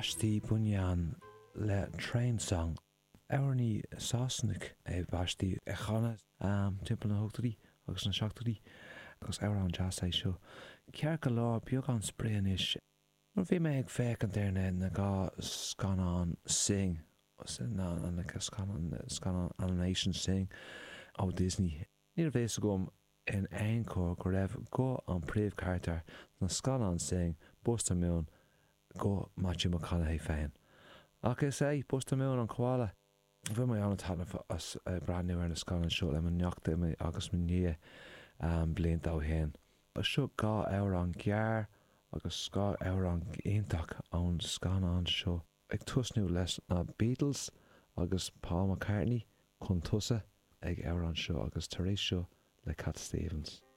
Bastí Bunyan le Train Song. Ní Sásnic bastí chana timp na hogtarí agus na seachtarí agus an jazz é seo. Cear go lá beag an spréan is. Mar bhí mé ag féic an déirne na gá scanán sing na scanán animation sing ó Disney. Níor bhés gom in Angkor go raibh go an príomh character na scanán sing Busta Moon go Matthew McConaughey féin. Ach is é Busta Moon an chvála. Bhí mé an tanna as brandniú ar na scanán seo le man neachta agus man ní bliant á héin. Ba seo gá an gear agus gá an ionach an scanán seo. Ag tusnú leis na Beatles agus Paul McCartney chun tusa ag an seo agus tar éis seo le Cat Stevens.